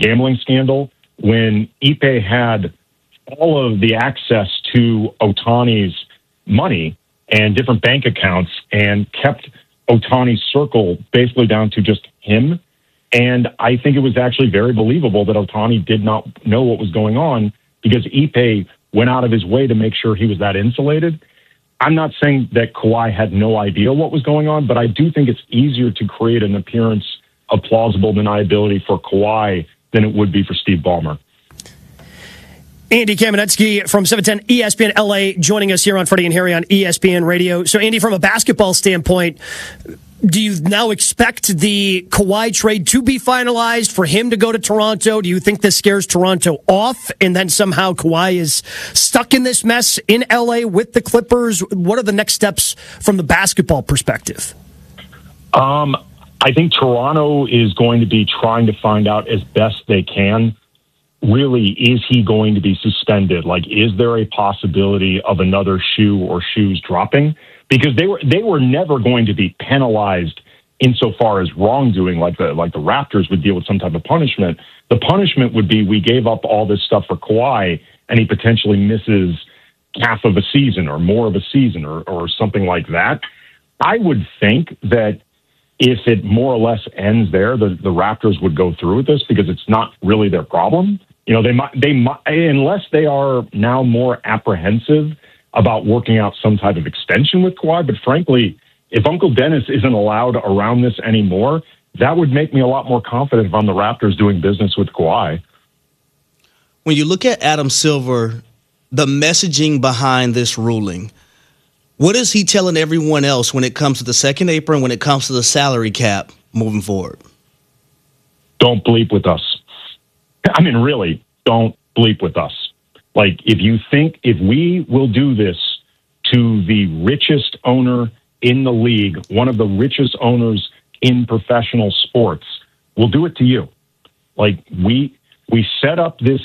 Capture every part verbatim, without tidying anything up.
gambling scandal, when Ipe had all of the access to Ohtani's money and different bank accounts and kept Ohtani's circle basically down to just him. And I think it was actually very believable that Ohtani did not know what was going on because Ipe went out of his way to make sure he was that insulated. I'm not saying that Kawhi had no idea what was going on, but I do think it's easier to create an appearance of plausible deniability for Kawhi than it would be for Steve Ballmer. Andy Kamenetsky from seven ten E S P N L A joining us here on Freddie and Harry on E S P N Radio. So, Andy, from a basketball standpoint, do you now expect the Kawhi trade to be finalized, for him to go to Toronto? Do you think this scares Toronto off, and then somehow Kawhi is stuck in this mess in L A with the Clippers? What are the next steps from the basketball perspective? Um, I think Toronto is going to be trying to find out as best they can, really, is he going to be suspended? Like, is there a possibility of another shoe or shoes dropping? Because they were they were never going to be penalized insofar as wrongdoing, like the like the Raptors would deal with some type of punishment. The punishment would be we gave up all this stuff for Kawhi, and he potentially misses half of a season or more of a season or or something like that. I would think that if it more or less ends there, the, the Raptors would go through with this because it's not really their problem. You know, they might they might unless they are now more apprehensive about working out some type of extension with Kawhi. But frankly, if Uncle Dennis isn't allowed around this anymore, that would make me a lot more confident if I'm the Raptors doing business with Kawhi. When you look at Adam Silver, the messaging behind this ruling, what is he telling everyone else when it comes to the second apron, when it comes to the salary cap moving forward? Don't bleep with us. I mean, really, don't bleep with us. Like, if you think if we will do this to the richest owner in the league, one of the richest owners in professional sports, we'll do it to you. Like, we we set up this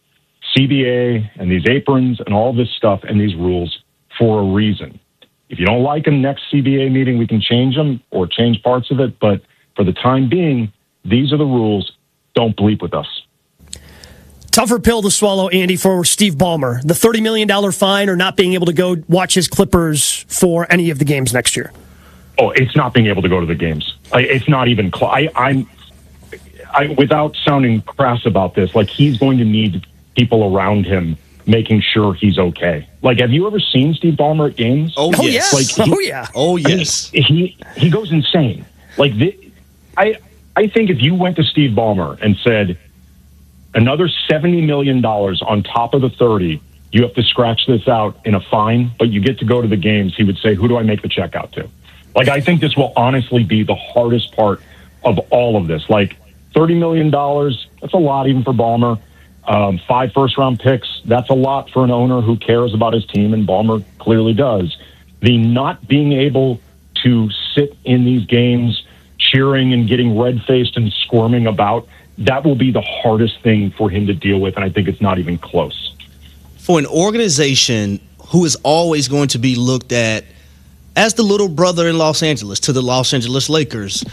C B A and these aprons and all this stuff and these rules for a reason. If you don't like them next C B A meeting, we can change them or change parts of it. But for the time being, these are the rules. Don't bleep with us. Tougher pill to swallow, Andy, for Steve Ballmer. The thirty million dollars fine or not being able to go watch his Clippers for any of the games next year. Oh, it's not being able to go to the games. I, it's not even cl- I, I'm, I, without sounding crass about this, like, he's going to need people around him making sure he's okay. Like, have you ever seen Steve Ballmer at games? Oh, oh yes. yes. Like, he, oh, yeah. Oh, yes. I mean, he, he goes insane. Like, the, I, I think if you went to Steve Ballmer and said, another seventy million dollars on top of the thirty, you have to scratch this out in a fine, but you get to go to the games, he would say, who do I make the check out to? Like, I think this will honestly be the hardest part of all of this. Like, thirty million dollars, that's a lot even for Ballmer. Um, five first-round picks, that's a lot for an owner who cares about his team, and Ballmer clearly does. The not being able to sit in these games cheering and getting red-faced and squirming about, that will be the hardest thing for him to deal with, and I think it's not even close. For an organization who is always going to be looked at as the little brother in Los Angeles to the Los Angeles Lakers,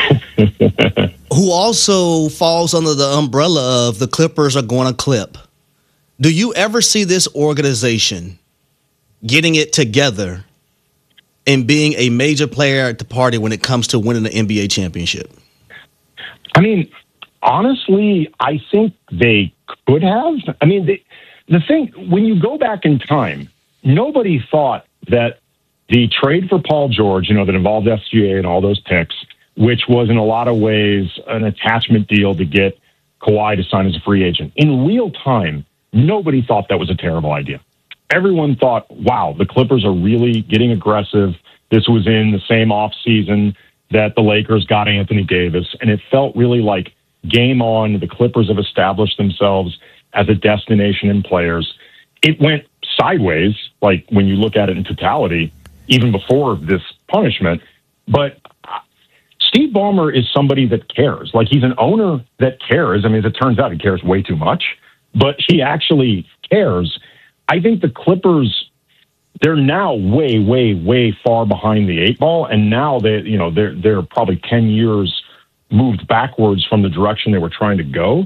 who also falls under the umbrella of the Clippers are going to clip, do you ever see this organization getting it together and being a major player at the party when it comes to winning the N B A championship? I mean, honestly, I think they could have. I mean, they, the thing, when you go back in time, nobody thought that the trade for Paul George, you know, that involved S G A and all those picks, which was in a lot of ways an attachment deal to get Kawhi to sign as a free agent. In real time, nobody thought that was a terrible idea. Everyone thought, wow, the Clippers are really getting aggressive. This was in the same offseason that the Lakers got Anthony Davis, and it felt really like game on. The Clippers have established themselves as a destination in players. It went sideways, like when you look at it in totality, even before this punishment. But Steve Ballmer is somebody that cares. Like, he's an owner that cares. I mean, as it turns out, he cares way too much, but he actually cares. I think the Clippers, they're now way, way, way far behind the eight ball, and now they, you know, they're they're probably ten years moved backwards from the direction they were trying to go.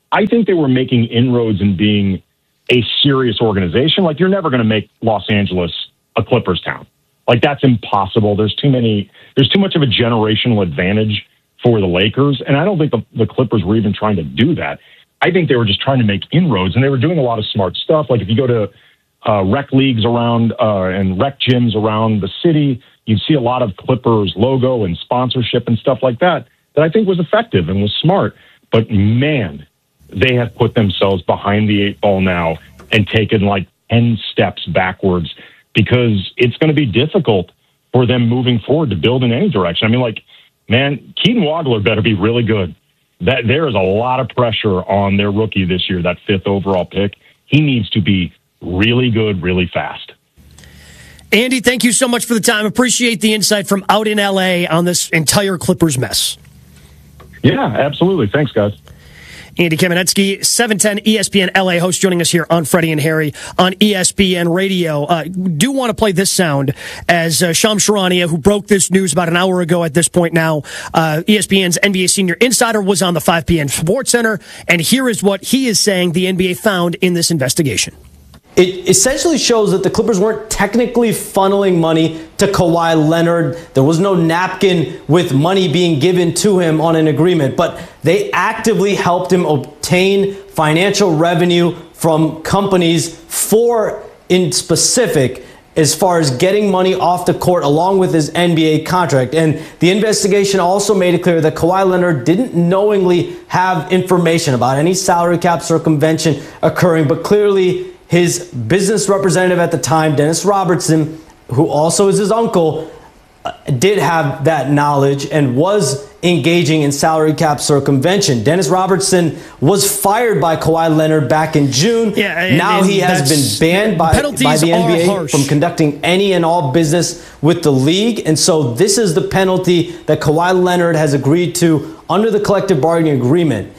I think they were making inroads in being a serious organization. Like, you're never going to make Los Angeles a Clippers town. Like, that's impossible. There's too many, there's too much of a generational advantage for the Lakers. And I don't think the, the Clippers were even trying to do that. I think they were just trying to make inroads, and they were doing a lot of smart stuff. Like, if you go to uh, rec leagues around uh, and rec gyms around the city, you'd see a lot of Clippers logo and sponsorship and stuff like that, that I think was effective and was smart. But man, they have put themselves behind the eight ball now and taken like ten steps backwards, because it's going to be difficult for them moving forward to build in any direction. I mean, like, man, Keaton Wagler better be really good. That there is a lot of pressure on their rookie this year, that fifth overall pick. He needs to be really good, really fast. Andy, thank you so much for the time. Appreciate the insight from out in L A on this entire Clippers mess. Yeah, absolutely. Thanks, guys. Andy Kamenetsky, seven ten E S P N L A host, joining us here on Freddie and Harry on E S P N Radio. Uh, do want to play this sound as uh, Shams Charania, who broke this news about an hour ago at this point now, uh, E S P N's N B A senior insider, was on the five p.m. Sports Center, and here is what he is saying the N B A found in this investigation. It essentially shows that the Clippers weren't technically funneling money to Kawhi Leonard. There was no napkin with money being given to him on an agreement, but they actively helped him obtain financial revenue from companies for, in specific, as far as getting money off the court along with his N B A contract. And the investigation also made it clear that Kawhi Leonard didn't knowingly have information about any salary cap circumvention occurring, but clearly his business representative at the time, Dennis Robertson, who also is his uncle, did have that knowledge and was engaging in salary cap circumvention. Dennis Robertson was fired by Kawhi Leonard back in June. Yeah, and, now and he has been banned by, by the N B A harsh. from conducting any and all business with the league. And so this is the penalty that Kawhi Leonard has agreed to under the collective bargaining agreement.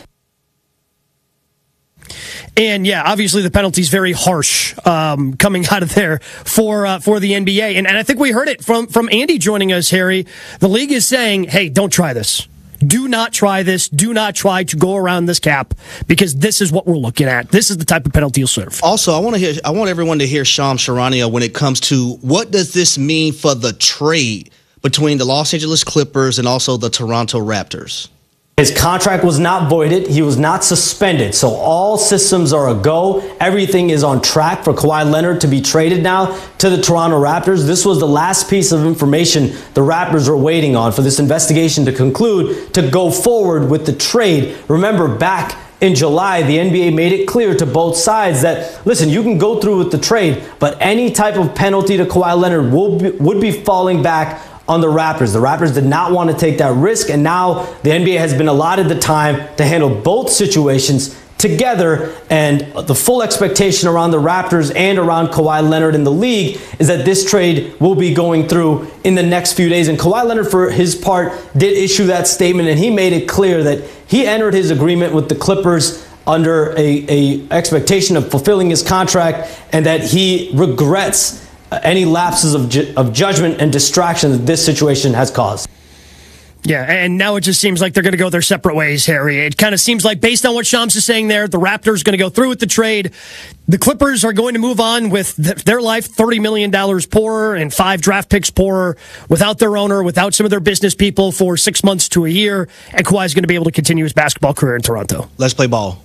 And yeah, obviously the penalty is very harsh um, coming out of there for uh, for the N B A. And, and I think we heard it from, from Andy joining us, Harry. The league is saying, hey, don't try this. Do not try this. Do not try to go around this cap, because this is what we're looking at. This is the type of penalty you'll serve. Also, I want to hear. I want everyone to hear Shams Charania when it comes to what does this mean for the trade between the Los Angeles Clippers and also the Toronto Raptors. His contract was not voided. He was not suspended. So all systems are a go. Everything is on track for Kawhi Leonard to be traded now to the Toronto Raptors. This was the last piece of information the Raptors were waiting on for this investigation to conclude, to go forward with the trade. Remember, back in July, the N B A made it clear to both sides that, listen, you can go through with the trade, but any type of penalty to Kawhi Leonard will be, would be falling back on the Raptors. The Raptors did not want to take that risk, and now the N B A has been allotted the time to handle both situations together, and the full expectation around the Raptors and around Kawhi Leonard in the league is that this trade will be going through in the next few days. And Kawhi Leonard, for his part, did issue that statement, and he made it clear that he entered his agreement with the Clippers under a, a expectation of fulfilling his contract, and that he regrets any lapses of, ju- of judgment and distraction that this situation has caused. Yeah, and now it just seems like they're going to go their separate ways, Harry. It kind of seems like, based on what Shams is saying there, the Raptors are going to go through with the trade. The Clippers are going to move on with th- their life thirty million dollars poorer and five draft picks poorer, without their owner, without some of their business people for six months to a year, and Kawhi's going to be able to continue his basketball career in Toronto. Let's play ball.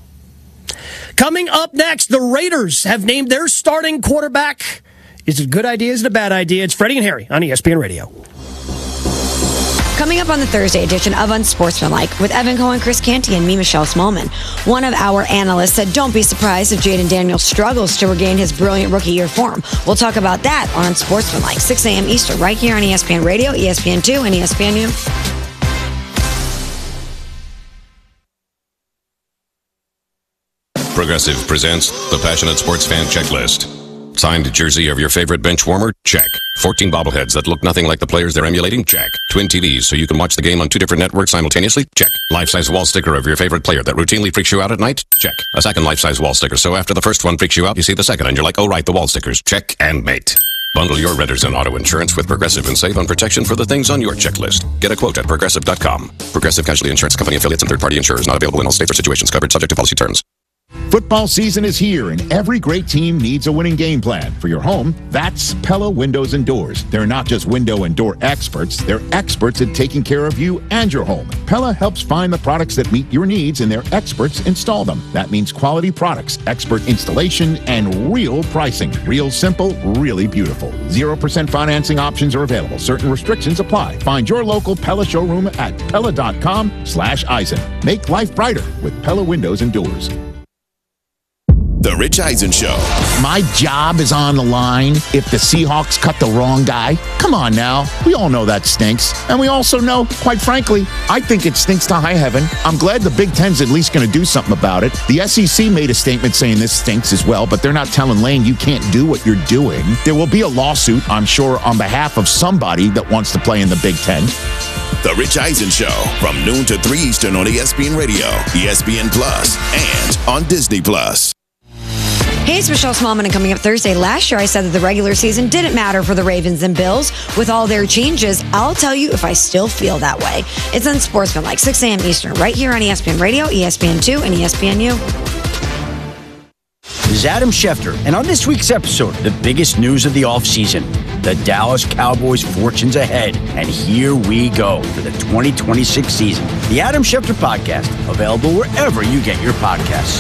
Coming up next, the Raiders have named their starting quarterback. Is it a good idea? Is it a bad idea? It's Freddie and Harry on E S P N Radio. Coming up on the Thursday edition of Unsportsmanlike with Evan Cohen, Chris Canty, and me, Michelle Smallman. One of our analysts said, don't be surprised if Jaden Daniels struggles to regain his brilliant rookie year form. We'll talk about that on Unsportsmanlike, six a.m. Eastern, right here on E S P N Radio, E S P N two, and E S P N U. Progressive presents the Passionate Sports Fan Checklist. Signed jersey of your favorite bench warmer? Check. fourteen bobbleheads that look nothing like the players they're emulating? Check. Twin T Vs so you can watch the game on two different networks simultaneously? Check. Life-size wall sticker of your favorite player that routinely freaks you out at night? Check. A second life-size wall sticker so after the first one freaks you out, you see the second and you're like, oh right, the wall stickers. Check and mate. Bundle your renters and auto insurance with Progressive and save on protection for the things on your checklist. Get a quote at progressive dot com. Progressive Casualty Insurance Company affiliates and third-party insurers not available in all states or situations. Covered subject to policy terms. Football season is here, and every great team needs a winning game plan. For your home, that's Pella Windows and Doors. They're not just window and door experts, they're experts at taking care of you and your home. Pella helps find the products that meet your needs, and their experts install them. That means quality products, expert installation, and real pricing. Real simple, really beautiful. zero percent financing options are available. Certain restrictions apply. Find your local Pella showroom at pella.com slash Eisen. Make life brighter with Pella Windows and Doors. The Rich Eisen Show. My job is on the line if the Seahawks cut the wrong guy. Come on now. We all know that stinks. And we also know, quite frankly, I think it stinks to high heaven. I'm glad the Big Ten's at least going to do something about it. The S E C made a statement saying this stinks as well, but they're not telling Lane you can't do what you're doing. There will be a lawsuit, I'm sure, on behalf of somebody that wants to play in the Big Ten. The Rich Eisen Show from noon to three Eastern on E S P N Radio, E S P N Plus, and on Disney Plus. Hey, it's Michelle Smallman, and coming up Thursday. Last year, I said that the regular season didn't matter for the Ravens and Bills. With all their changes, I'll tell you if I still feel that way. It's Unsportsmanlike, six a.m. Eastern, right here on E S P N Radio, E S P N two, and E S P N U. This is Adam Schefter, and on this week's episode, the biggest news of the offseason, the Dallas Cowboys' fortunes ahead. And here we go for the twenty twenty-six season. The Adam Schefter Podcast, available wherever you get your podcasts.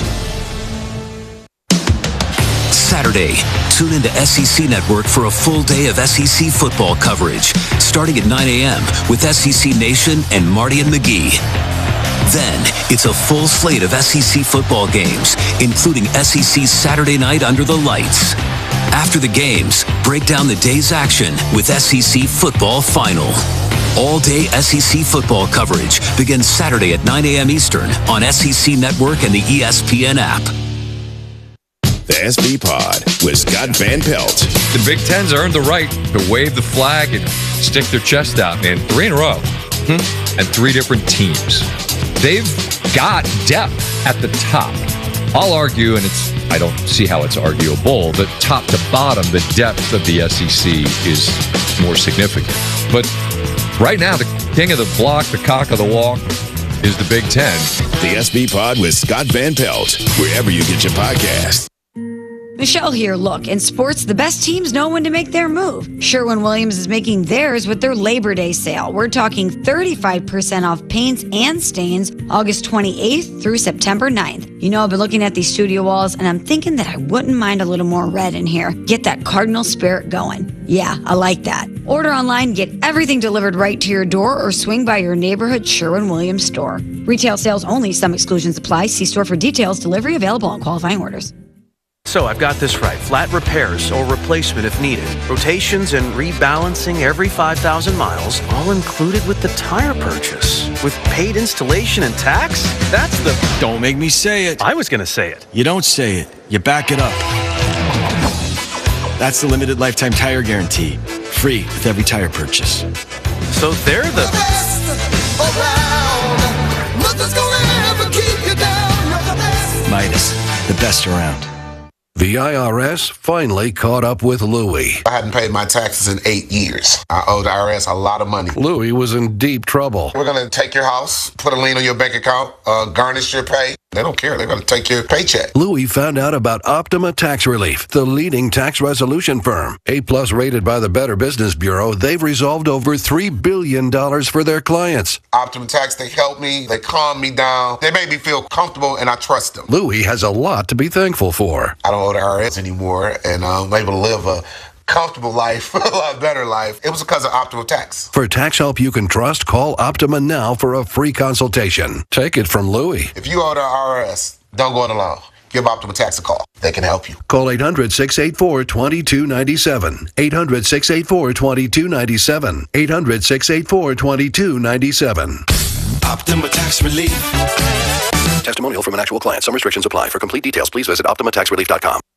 Saturday, tune into S E C Network for a full day of S E C football coverage, starting at nine a.m. with S E C Nation and Marty and McGee. Then, it's a full slate of S E C football games, including S E C Saturday Night Under the Lights. After the games, break down the day's action with S E C Football Final. All-day S E C football coverage begins Saturday at nine a.m. Eastern on S E C Network and the E S P N app. The S B Pod with Scott Van Pelt. The Big Ten's earned the right to wave the flag and stick their chest out, man. Three in a row. Hmm. And three different teams. They've got depth at the top. I'll argue, and it's I don't see how it's arguable, that top to bottom, the depth of the S E C is more significant. But right now, the king of the block, the cock of the walk, is the Big Ten. The S B Pod with Scott Van Pelt, wherever you get your podcast. Michelle here. Look, in sports, the best teams know when to make their move. Sherwin-Williams is making theirs with their Labor Day sale. We're talking thirty-five percent off paints and stains August twenty-eighth through September ninth. You know, I've been looking at these studio walls, and I'm thinking that I wouldn't mind a little more red in here. Get that Cardinal spirit going. Yeah, I like that. Order online, get everything delivered right to your door, or swing by your neighborhood Sherwin-Williams store. Retail sales only. Some exclusions apply. See store for details. Delivery available on qualifying orders. So I've got this right. Flat repairs or replacement if needed. Rotations and rebalancing every five thousand miles, all included with the tire purchase. With paid installation and tax? That's the... Don't make me say it. I was going to say it. You don't say it. You back it up. That's the limited lifetime tire guarantee. Free with every tire purchase. So they're the... best around. Nothing's gonna ever keep you down. You're the best. Midas, the best around. The I R S finally caught up with Louie. I hadn't paid my taxes in eight years. I owed the I R S a lot of money. Louie was in deep trouble. We're going to take your house, put a lien on your bank account, uh, garnish your pay. They don't care. They're going to take your paycheck. Louie found out about Optima Tax Relief, the leading tax resolution firm. A-plus rated by the Better Business Bureau, they've resolved over three billion dollars for their clients. Optima Tax, they help me. They calm me down. They make me feel comfortable, and I trust them. Louie has a lot to be thankful for. I don't owe the I R S anymore, and I'm able to live a comfortable life, a lot better life. It was because of Optima Tax. For tax help you can trust, call Optima now for a free consultation. Take it from Louie. If you owe the I R S, don't go it alone. Give Optima Tax a call. They can help you. Call eight hundred, six eight four, two two nine seven. eight hundred, six eight four, two two nine seven. eight hundred, six eight four, two two nine seven. Optima Tax Relief. Testimonial from an actual client. Some restrictions apply. For complete details, please visit optima tax relief dot com.